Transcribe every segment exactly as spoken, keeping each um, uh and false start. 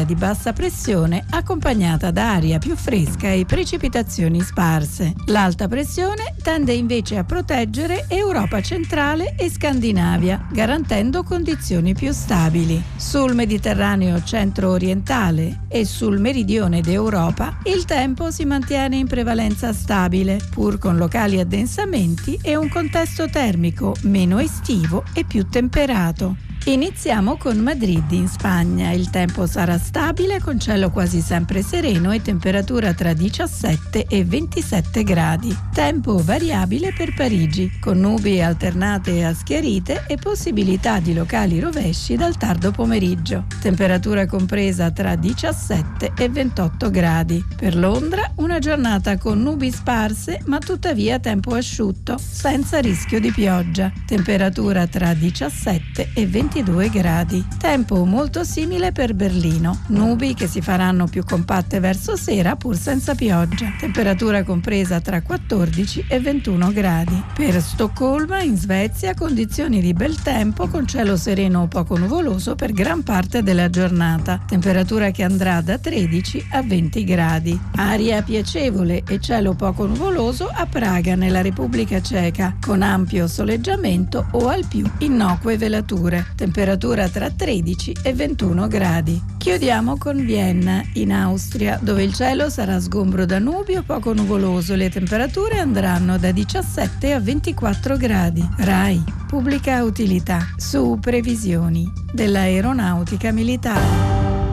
di bassa pressione accompagnata da aria più fresca e precipitazioni sparse. L'alta pressione tende invece a proteggere Europa centrale e Scandinavia, garantendo condizioni più stabili. Sul Mediterraneo centro-orientale e sul meridione d'Europa il tempo si mantiene in prevalenza stabile, pur con locali addensamenti e un contesto termico meno estivo e più temperato. Iniziamo con Madrid in Spagna. Il tempo sarà stabile con cielo quasi sempre sereno e temperatura tra diciassette e ventisette gradi. Tempo variabile per Parigi, con nubi alternate a schiarite e possibilità di locali rovesci dal tardo pomeriggio. Temperatura compresa tra diciassette e ventotto gradi. Per Londra una giornata con nubi sparse ma tuttavia tempo asciutto, senza rischio di pioggia. Temperatura tra diciassette e ventidue gradi. Tempo molto simile per Berlino. Nubi che si faranno più compatte verso sera pur senza pioggia. Temperatura compresa tra quattordici e ventuno gradi. Per Stoccolma in Svezia condizioni di bel tempo con cielo sereno o poco nuvoloso per gran parte della giornata. Temperatura che andrà da tredici a venti gradi. Aria piacevole e cielo poco nuvoloso a Praga nella Repubblica Ceca con ampio soleggiamento o al più innocue velature. Temperatura tra tredici e ventuno gradi. Chiudiamo con Vienna, in Austria, dove il cielo sarà sgombro da nubi o poco nuvoloso. Le temperature andranno da diciassette a ventiquattro gradi. RAI, pubblica utilità, su previsioni dell'aeronautica militare.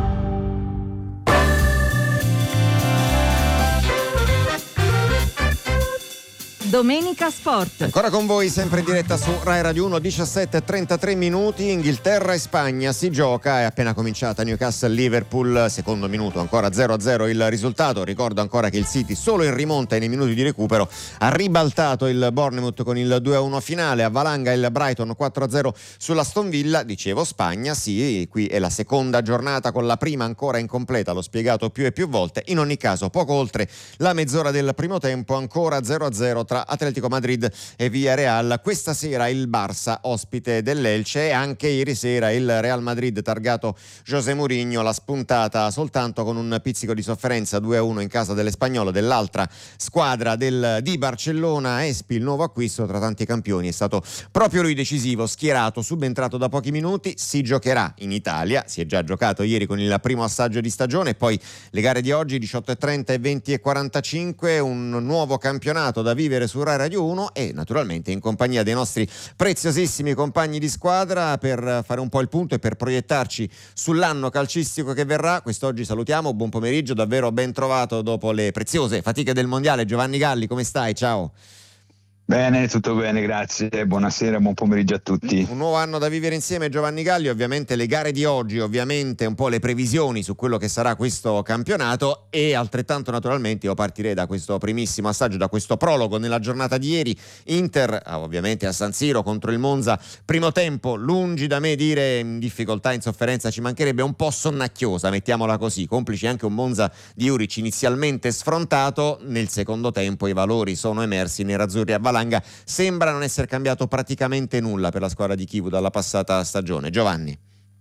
Domenica Sport. Ancora con voi, sempre in diretta su Rai Radio uno, diciassette e trentatré minuti. Inghilterra e Spagna si gioca, è appena cominciata Newcastle-Liverpool, secondo minuto, ancora zero a zero il risultato. Ricordo ancora che il City solo in rimonta e nei minuti di recupero ha ribaltato il Bournemouth con il due a uno finale, a valanga il Brighton quattro a zero sull'Aston Villa. Dicevo Spagna, sì, qui è la seconda giornata con la prima ancora incompleta, l'ho spiegato più e più volte. In ogni caso, poco oltre la mezz'ora del primo tempo, ancora zero a zero tra Atletico Madrid e Villarreal. Questa sera il Barça ospite dell'Elche e anche ieri sera il Real Madrid targato José Mourinho l'ha spuntata soltanto con un pizzico di sofferenza, due a uno in casa dell'Espagnolo, dell'altra squadra del, di Barcellona. Espi, il nuovo acquisto tra tanti campioni, è stato proprio lui decisivo, schierato, subentrato da pochi minuti. Si giocherà in Italia, si è già giocato ieri con il primo assaggio di stagione, poi le gare di oggi diciotto e trenta e venti e quarantacinque, un nuovo campionato da vivere su Rai Radio uno e naturalmente in compagnia dei nostri preziosissimi compagni di squadra per fare un po' il punto e per proiettarci sull'anno calcistico che verrà. Quest'oggi salutiamo, buon pomeriggio, davvero ben trovato dopo le preziose fatiche del mondiale. Giovanni Galli, come stai? Ciao. Bene, tutto bene, grazie, buonasera, buon pomeriggio a tutti. Un nuovo anno da vivere insieme, Giovanni Galli, ovviamente le gare di oggi, ovviamente un po' le previsioni su quello che sarà questo campionato e altrettanto naturalmente io partirei da questo primissimo assaggio, da questo prologo nella giornata di ieri. Inter ovviamente a San Siro contro il Monza, primo tempo lungi da me dire in difficoltà, in sofferenza, ci mancherebbe, un po' sonnacchiosa, mettiamola così, complice anche un Monza di Juric inizialmente sfrontato. Nel secondo tempo i valori sono emersi nerazzurri a valanga. Sembra non essere cambiato praticamente nulla per la squadra di Chivu dalla passata stagione. Giovanni.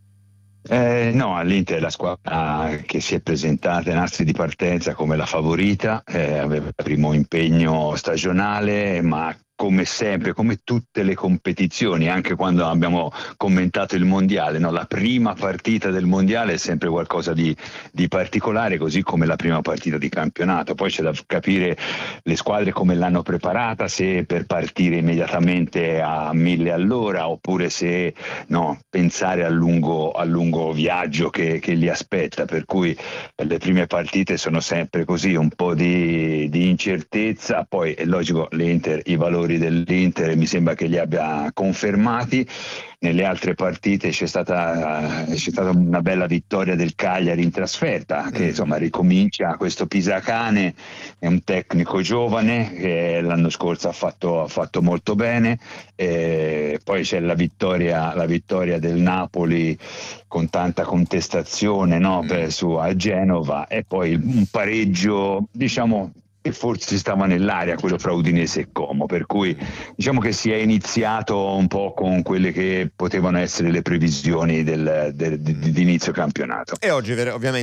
Eh, no, all'Inter la squadra che si è presentata in assi di partenza come la favorita, eh, aveva il primo impegno stagionale, ma come sempre, come tutte le competizioni, anche quando abbiamo commentato il mondiale, no? La prima partita del mondiale è sempre qualcosa di, di particolare, così come la prima partita di campionato. Poi c'è da capire le squadre come l'hanno preparata, se per partire immediatamente a mille all'ora oppure se no, pensare al lungo, al lungo viaggio che, che li aspetta, per cui le prime partite sono sempre così, un po' di, di incertezza. Poi è logico, l'Inter, i valori dell'Inter mi sembra che li abbia confermati. Nelle altre partite c'è stata, c'è stata una bella vittoria del Cagliari in trasferta, che insomma ricomincia. Questo Pisacane è un tecnico giovane che l'anno scorso ha fatto, ha fatto molto bene. E poi c'è la vittoria, la vittoria del Napoli con tanta contestazione, no, per, su, a Genova, e poi un pareggio, diciamo, e forse stava nell'aria, quello fra Udinese e Como, per cui diciamo che si è iniziato un po' con quelle che potevano essere le previsioni del, del, di, di inizio campionato. E oggi ovviamente